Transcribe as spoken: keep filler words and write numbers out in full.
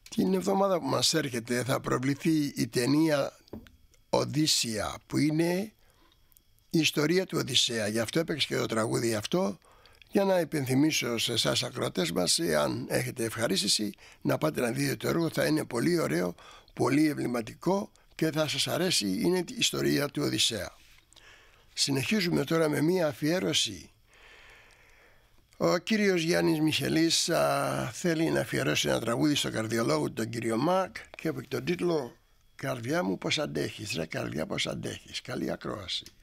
Την εβδομάδα που μας έρχεται θα προβληθεί η ταινία Οδύσσια, που είναι η ιστορία του Οδυσσέα. Γι' αυτό έπαιξε και το τραγούδι αυτό, για να υπενθυμίσω σε εσάς ακροατές μας, εάν έχετε ευχαρίστηση, να πάτε να δείτε το έργο. Θα είναι πολύ ωραίο, πολύ εμβληματικό και θα σας αρέσει. Είναι η ιστορία του Οδυσσέα. Συνεχίζουμε τώρα με μία αφιέρωση. Ο κύριος Γιάννης Μιχελής α, θέλει να αφιερώσει ένα τραγούδι στο καρδιολόγο του, τον κύριο Μακ, και από τον τίτλο «Καρδιά μου πως αντέχεις». Ρε καρδιά πως αντέχεις. Καλή ακρόαση.